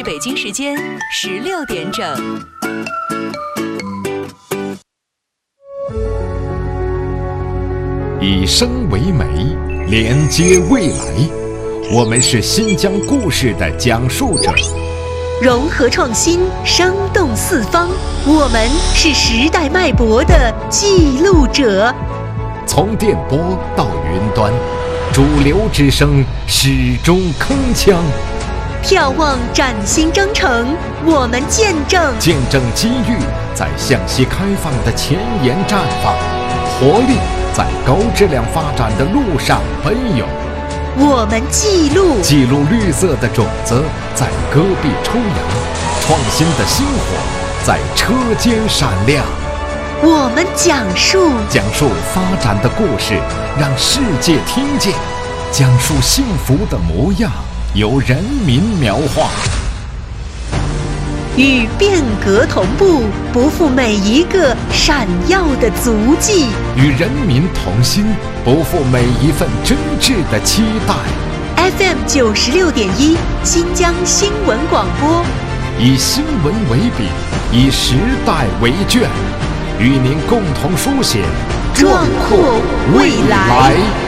北京时间16点整。 以声为媒，连接未来。我们是新疆故事的讲述者， 融合创新，生动四方。我们是时代脉搏的记录者。 从电波到云端，主流之声始终铿锵。 眺望崭新征程，我们见证机遇在向西开放的前沿绽放，活力在高质量发展的路上奔涌。 我们记录绿色的种子在戈壁抽芽，创新的星火在车间闪亮。 我们讲述发展的故事，让世界听见；讲述幸福的模样，由人民描画。 与变革同步，不负每一个闪耀的足迹； 与人民同心，不负每一份真挚的期待。 FM 96.1新疆新闻广播， 以新闻为笔，以时代为卷，与您共同书写壮阔未来。